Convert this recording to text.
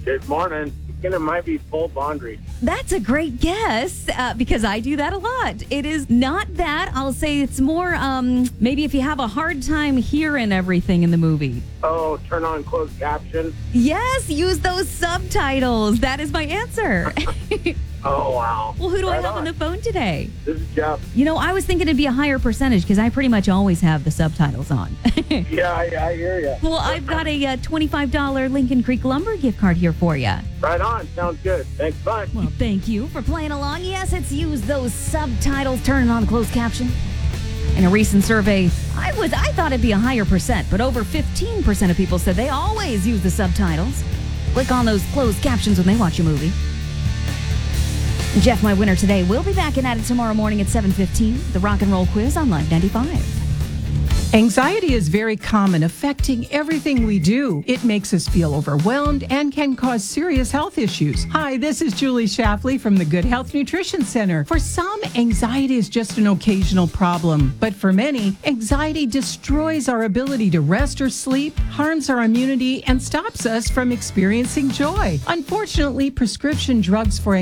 Good morning. It might be full laundry. That's a great guess because I do that a lot. It is not that. I'll say it's more maybe if you have a hard time hearing everything in the movie. Oh, turn on closed caption. Yes, use those subtitles. That is my answer. Oh, wow. Well, who do I Right have on the phone today? This is Jeff. You know, I was thinking it'd be a higher percentage because I pretty much always have the subtitles on. Yeah, I hear you. Well, I've got a $25 Lincoln Creek Lumber gift card here for you. Right on. Sounds good. Thanks, bye. Well, thank you for playing along. Yes, it's use those subtitles, turning on closed caption. In a recent survey, I thought it'd be a higher percent, but over 15% of people said they always use the subtitles. Click on those closed captions when they watch a movie. Jeff, my winner today, will be back and at it tomorrow morning at 7:15. The Rock and Roll Quiz on Live 95. Anxiety is very common, affecting everything we do. It makes us feel overwhelmed and can cause serious health issues. Hi, this is Julie Shafley from the Good Health Nutrition Center. For some, anxiety is just an occasional problem. But for many, anxiety destroys our ability to rest or sleep, harms our immunity, and stops us from experiencing joy. Unfortunately, prescription drugs for